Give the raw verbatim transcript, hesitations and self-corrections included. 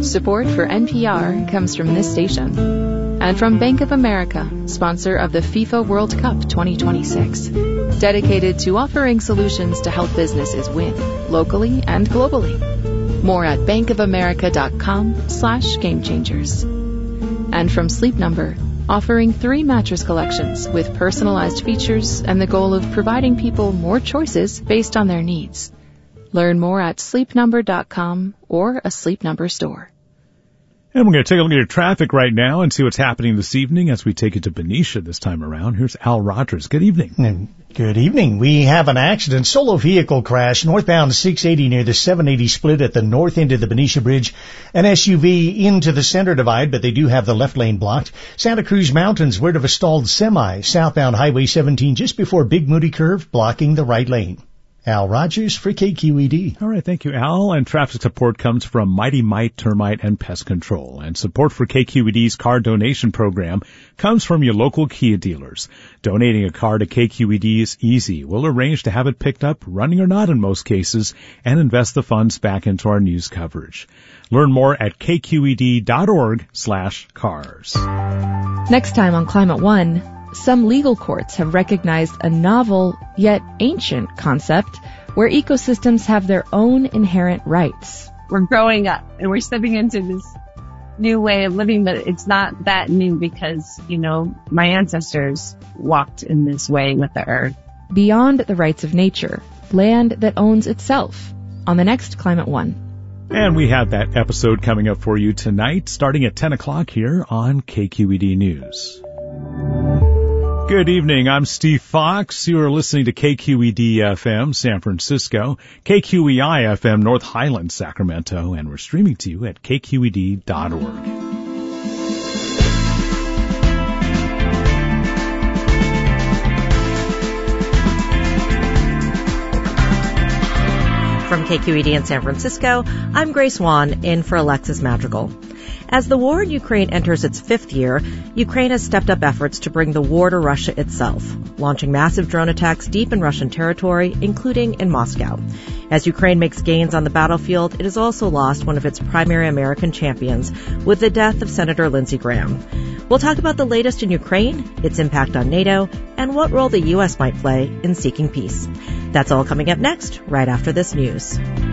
Support for N P R comes from this station and from Bank of America, sponsor of the FIFA World Cup twenty twenty-six, dedicated to offering solutions to help businesses win locally and globally. More at bankofamerica.com slash game changers. And from Sleep Number, offering three mattress collections with personalized features and the goal of providing people more choices based on their needs. Learn more at sleep number dot com or a Sleep Number store. And we're going to take a look at your traffic right now and see what's happening this evening as we take it to Benicia this time around. Here's Al Rogers. Good evening. Good evening. We have an accident, solo vehicle crash, northbound six eighty near the seven eighty split at the north end of the Benicia Bridge. An S U V into the center divide, but they do have the left lane blocked. Santa Cruz Mountains, word of a stalled semi, southbound Highway seventeen just before Big Moody Curve, blocking the right lane. Al Rogers for K Q E D. All right, thank you, Al. And traffic support comes from Mighty Mite Termite and Pest Control. And support for K Q E D's car donation program comes from your local Kia dealers. Donating a car to K Q E D is easy. We'll arrange to have it picked up, running or not in most cases, and invest the funds back into our news coverage. Learn more at k q e d dot org slash cars. Next time on Climate One, some legal courts have recognized a novel yet ancient concept where ecosystems have their own inherent rights. We're growing up and we're stepping into this new way of living, but it's not that new because, you know, my ancestors walked in this way with the earth. Beyond the rights of nature, land that owns itself, on the next Climate One. And we have that episode coming up for you tonight, starting at ten o'clock here on K Q E D News. Good evening. I'm Steve Fox. You are listening to K Q E D F M San Francisco, K Q E I F M North Highlands, Sacramento, and we're streaming to you at k q e d dot org. From K Q E D in San Francisco, I'm Grace Wan, in for Alexis Madrigal. As the war in Ukraine enters its fifth year, Ukraine has stepped up efforts to bring the war to Russia itself, launching massive drone attacks deep in Russian territory, including in Moscow. As Ukraine makes gains on the battlefield, it has also lost one of its primary American champions with the death of Senator Lindsey Graham. We'll talk about the latest in Ukraine, its impact on NATO, and what role the U S might play in seeking peace. That's all coming up next, right after this news.